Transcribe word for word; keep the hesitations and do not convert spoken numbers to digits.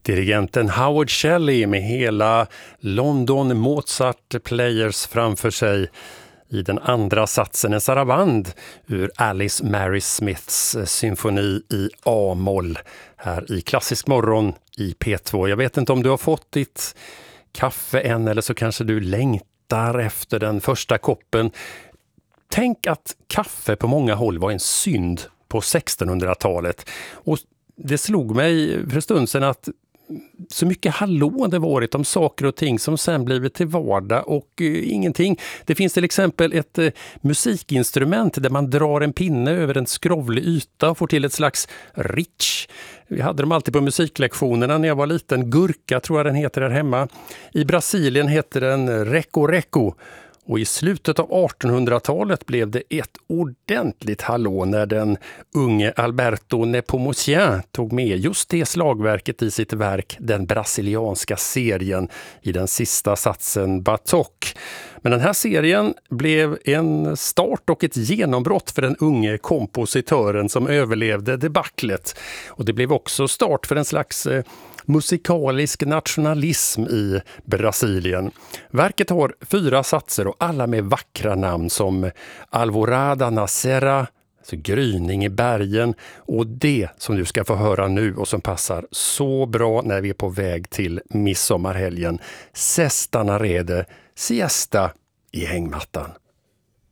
Dirigenten Howard Shelley med hela London Mozart Players framför sig i den andra satsen, en saraband ur Alice Mary Smiths symfoni i A-moll här i Klassisk morgon i P två. Jag vet inte om du har fått ditt kaffe än, eller så kanske du längtar efter den första koppen. Tänk att kaffe på många håll var en synd på sextonhundratalet, och det slog mig för en stund sedan att så mycket hallå det varit om saker och ting som sen blivit till vardag och uh, ingenting. Det finns till exempel ett uh, musikinstrument där man drar en pinne över en skrovlig yta och får till ett slags rich. Vi hade dem alltid på musiklektionerna när jag var liten. Gurka tror jag den heter där hemma. I Brasilien heter den reco-reco. Och i slutet av artonhundratalet blev det ett ordentligt hallå när den unge Alberto Nepomucen tog med just det slagverket i sitt verk Den brasilianska serien i den sista satsen Batok. Men den här serien blev en start och ett genombrott för den unge kompositören som överlevde debaclet. Och det blev också start för en slags eh, musikalisk nationalism i Brasilien. Verket har fyra satser och alla med vackra namn som Alvorada na Serra, alltså gryning i bergen, och det som du ska få höra nu och som passar så bra när vi är på väg till midsommarhelgen, Sesta na rede, siesta i hängmattan.